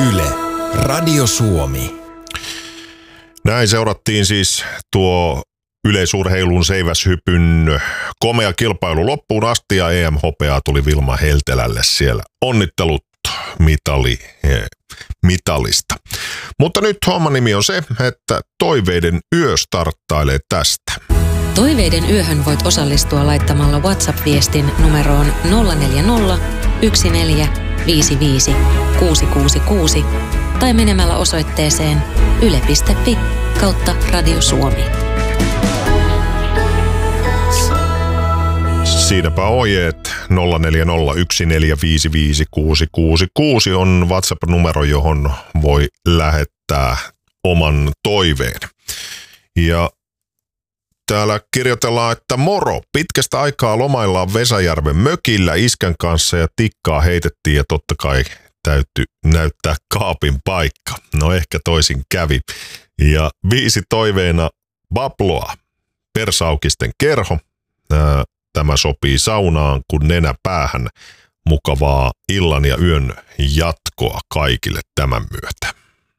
Yle, Radio Suomi. Näin seurattiin siis tuo yleisurheilun seiväshypyn komea kilpailu loppuun asti ja EM-hopeaa tuli Vilma Heltelälle siellä. Onnittelut mitalista. Mutta nyt homman nimi on se, että Toiveiden yö starttailee tästä. Toiveiden yöhön voit osallistua laittamalla WhatsApp-viestin numeroon 040 1455 666 tai menemällä osoitteeseen yle.fi/Radio Suomi. Siinäpä ohjeet 0401455666 on WhatsApp-numero, johon voi lähettää oman toiveen. Ja täällä kirjoitellaan, että moro, pitkästä aikaa lomaillaan Vesajärven mökillä iskän kanssa ja tikkaa heitettiin ja totta kai täytyy näyttää kaapin paikka. No ehkä toisin kävi. Ja biisi toiveena Babloa, Persaukisten kerho. Tämä sopii saunaan kun nenä päähän. Mukavaa illan ja yön jatkoa kaikille tämän myötä.